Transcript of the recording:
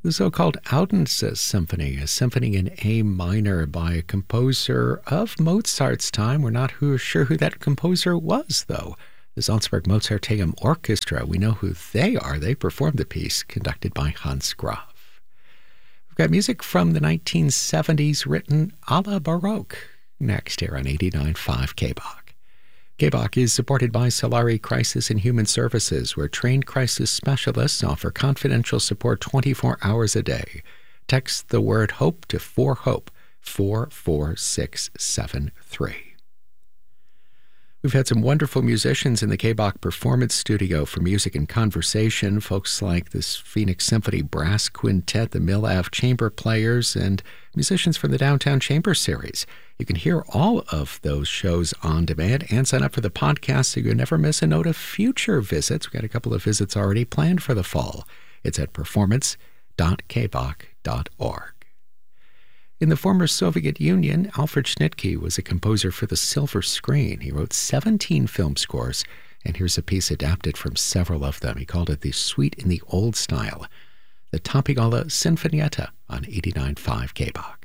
the so-called Odense Symphony, a symphony in A minor by a composer of Mozart's time. We're not sure who that composer was, though. The Salzburg Mozarteum Orchestra, we know who they are. They performed the piece, conducted by Hans Graf. We've got music from the 1970s written a la Baroque, next here on 89.5 KBOK. KBOK is supported by Solari Crisis and Human Services, where trained crisis specialists offer confidential support 24 hours a day. Text the word HOPE to 4HOPE, 44673. We've had some wonderful musicians in the KBOK Performance Studio for music and conversation, folks like this Phoenix Symphony Brass Quintet, the Mill Ave Chamber Players, and musicians from the Downtown Chamber Series. You can hear all of those shows on demand and sign up for the podcast so you never miss a note of future visits. We've got a couple of visits already planned for the fall. It's at performance.kbok.org. In the former Soviet Union, Alfred Schnittke was a composer for the silver screen. He wrote 17 film scores, and here's a piece adapted from several of them. He called it the Suite in the Old Style, the Tapiala Sinfonietta on 89.5 KBOK.